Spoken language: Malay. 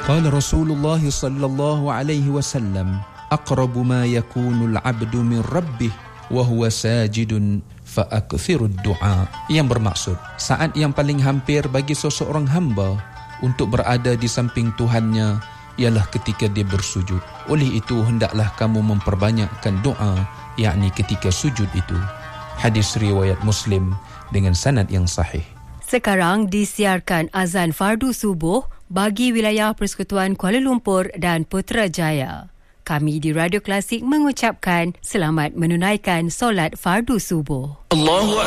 Qala Rasulullah sallallahu alaihi wasallam, aqrabu ma yakunu al-'abdu min rabbih wa huwa sajidun fa akthirud du'a. Yang bermaksud, saat yang paling hampir bagi seseorang hamba untuk berada di samping Tuhannya ialah ketika dia bersujud. Oleh itu hendaklah kamu memperbanyakkan doa, yakni ketika sujud itu. Hadis riwayat Muslim dengan sanad yang sahih. Sekarang disiarkan azan fardu subuh bagi wilayah Persekutuan Kuala Lumpur dan Putrajaya. Kami di Radio Klasik mengucapkan selamat menunaikan solat fardu subuh.